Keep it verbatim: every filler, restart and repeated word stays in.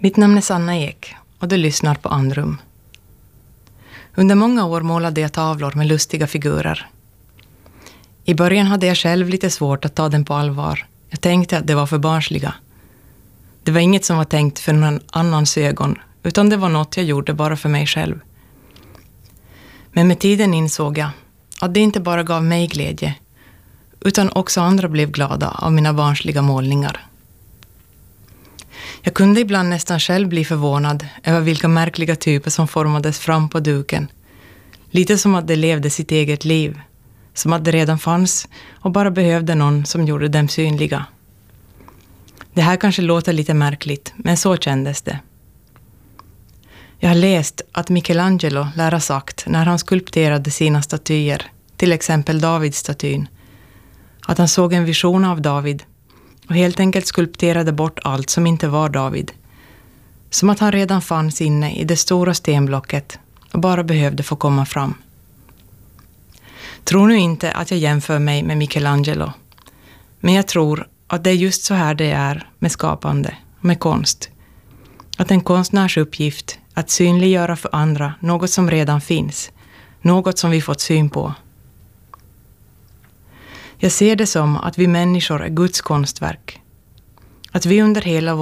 Mitt namn är Sanna Ek och du lyssnar på Andrum. Under många år målade jag tavlor med lustiga figurer. I början hade jag själv lite svårt att ta den på allvar. Jag tänkte att det var för barnsliga. Det var inget som var tänkt för någon annans ögon, utan det var något jag gjorde bara för mig själv. Men med tiden insåg jag att det inte bara gav mig glädje, utan också andra blev glada av mina barnsliga målningar. Jag kunde ibland nästan själv bli förvånad över vilka märkliga typer som formades fram på duken. Lite som att de levde sitt eget liv, som att det redan fanns och bara behövde någon som gjorde dem synliga. Det här kanske låter lite märkligt, men så kändes det. Jag har läst att Michelangelo lär ha sagt när han skulpterade sina statyer, till exempel Davidstatyn, att han såg en vision av David och helt enkelt skulpterade bort allt som inte var David. Som att han redan fanns inne i det stora stenblocket och bara behövde få komma fram. Tror nu inte att jag jämför mig med Michelangelo, men jag tror att det är just så här det är med skapande, med konst. Att en konstnärs uppgift att synliggöra för andra något som redan finns, något som vi fått syn på. Jag ser det som att vi människor är Guds konstverk. Att vi under hela